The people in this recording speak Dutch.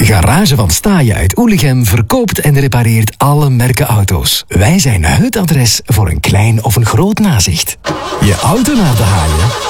Garage van Staaien uit Oelichem verkoopt en repareert alle merken auto's. Wij zijn het adres voor een klein of een groot nazicht. Je auto naar de haaien?